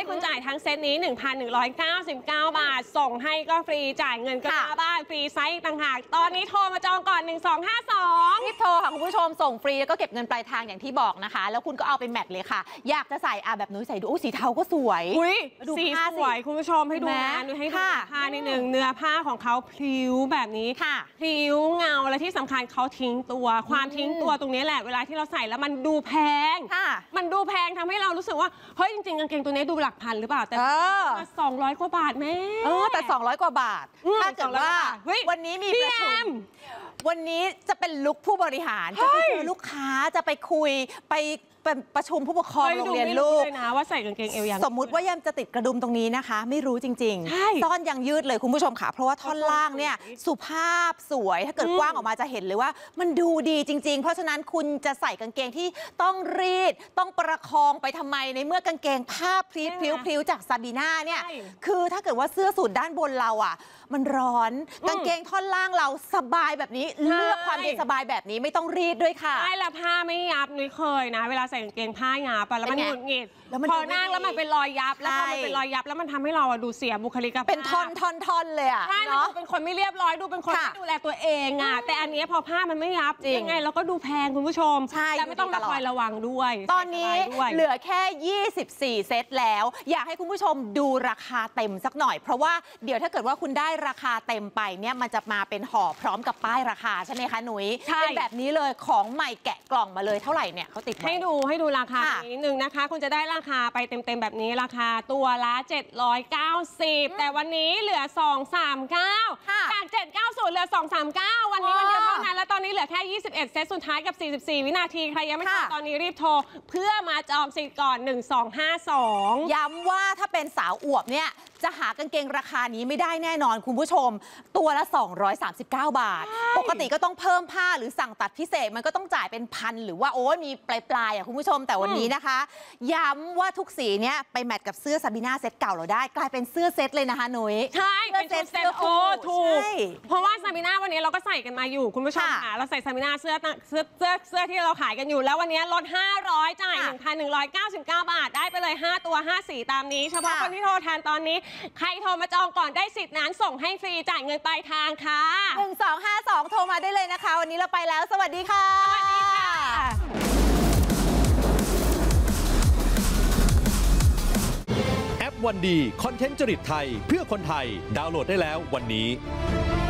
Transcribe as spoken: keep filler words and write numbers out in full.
คุณจ่ายทั้งเซตนี้ หนึ่งพันหนึ่งร้อยเก้าสิบเก้า บาทส่งให้ก็ฟรีจ่ายเงินก็หน้าบ้านฟรีไซส์ต่างหากตอนนี้โทรมาจองก่อนหนึ่งสองห้าสองรีบโทรค่ะคุณผู้ชมส่งฟรีแล้วก็เก็บเงินปลายทางอย่างที่บอกนะคะแล้วคุณก็เอาไปแมทเลยค่ะอยากจะใส่อ่ะแบบนุ้ยใส่ดูโอ้สีเทาก็สวยอุ้ยสีสวยคุณผู้ชมให้ดูนะนุ้ยให้ดูผ้านิดนึงเนื้อผ้าของเขาพลิ้วแบบนี้พลิ้วเงาและที่สำคัญเขาทิ้งตัวความทิ้งตัวตรงนี้แหละเวลาที่เราใส่แล้วมันดูแพงมันดูแพงทำให้เรารู้สึกว่าเฮ้ยจริงๆกางเกงตัวนี้ดูหลักพันหรือเปล่าแต่สองร้อยกว่าบาทแม่เออแต่สองร้อยกว่าบาทถ้าเกิดว่าวันนี้มีประชุมวันนี้จะเป็นลุคผู้บริหารจะไปเจอลูกค้าจะไปคุยไปเป็นประชุมผู้ปกครองโรงเรียนลูกนะว่าใส่กางเกงเอวยังสมมุติว่ายังจะติดกระดุมตรงนี้นะคะไม่รู้จริงๆซ่อนยังยืดเลยคุณผู้ชมค่ะเพราะว่าท่อนล่างเนี่ยสุภาพสวยถ้าเกิดกว้างออกมาจะเห็นเลยว่ามันดูดีจริงๆเพราะฉะนั้นคุณจะใส่กางเกงที่ต้องรีดต้องประคองไปทำไมในเมื่อกางเกงผ้าพรีพลิ้วๆจากซาบีน่าเนี่ยคือถ้าเกิดว่าเสื้อสูทด้านบนเราอ่ะมันร้อนกางเกงท่อนล่างเราสบายแบบนี้เลือกความเย็นสบายแบบนี้ไม่ต้องรีดด้วยค่ะใช่แล้วผ้าไม่ยับนุ้ยเคยนะเวลาใส่กางเกงผ้ายับแล้วมันหงุดหงิดพอนั่งแล้วมันเป็นรอยยับแล้วพอมันเป็นรอยยับแล้วมันทำให้เราดูเสียบุคลิกภาพเป็นท่อนท่อนท่อนเลยอ่ะใช่ดูเป็นคนไม่เรียบร้อยดูเป็นคนไม่ดูแลตัวเองอ่ะแต่อันนี้พอผ้ามันไม่ยับยังไงเราก็ดูแพงคุณผู้ชมแล้วไม่ต้องมาคอยระวังด้วยตอนนี้เหลือแค่ยี่สิบสี่เซตแล้วอยากให้คุณผู้ชมดูราคาเต็มสักหน่อยเพราะว่าเดี๋ยวถ้าเกิดว่าคุณได้ราคาเต็มไปเนี่ยมันจะมาเป็นห่อพร้อมกับป้ายราคาใช่ไหมคะหนุยเป็นแบบนี้เลยของใหม่แกะกล่องมาเลยเท่าไหร่เนี่ยเขาติดให้ดูให้ดูราคานิดนึงนะคะคุณจะได้ราคาไปเต็มๆแบบนี้ราคาตัวละเจ็ดร้อยเก้าสิบแต่วันนี้เหลือสองร้อยสามสิบเก้าจากเจ็ดร้อยเก้าสิบเหลือสองร้อยสามสิบเก้าวันนี้วันเดียวเท่านั้นแล้วตอนนี้เหลือแค่ยี่สิบเอ็ดเซตสุดท้ายกับสี่สิบสี่วินาทีใครยังไม่จองตอนนี้รีบโทรเพื่อมาจองสิทธิ์ก่อนหนึ่งสองห้าสองย้ำว่าถ้าเป็นสาวอวบเนี่ยจะหากางเกงราคานี้ไม่ได้แน่นอนคุณผู้ชมตัวละสองร้อยสามสิบเก้าบาทปกติก็ต้องเพิ่มผ้าหรือสั่งตัดพิเศษมันก็ต้องจ่ายเป็นพันหรือว่าโอ้มีปลายๆอ่ะคุณผู้ชมแต่วันนี้นะคะย้ำว่าทุกสีเนี่ยไปแมทกับเสื้อซาบีน่าเซตเก่าเราได้กลายเป็นเสื้อเซตเลยนะคะหนุยใช่เป็นเซตเซตโอ้ถูกเพราะว่าซาบีน่าวันนี้เราก็ใส่กันมาอยู่คุณผู้ชมค่ะเราใส่ซาบีน่าเสื้อเสื้อเสื้อเสื้อที่เราขายกันอยู่แล้ววันนี้ลดห้าร้อยจ่าย หนึ่งพันหนึ่งร้อยเก้าสิบเก้า บาทได้ไปเลยห้าตัวห้าสีตามนี้เฉพาะคนที่โทรแทนตอนนี้ใครโทรมาจองก่อนได้สิทธิ์นั้นส่งให้ฟรีจ่ายเงินปลายทางค่ะหนึ่งสองห้าสองโทรมาได้เลยนะคะวันนี้เราไปแล้วสวัสดีค่ะสวัสดีค่ะแอปวันดีคอนเทนต์จริตไทยเพื่อคนไทยดาวน์โหลดได้แล้ววันนี้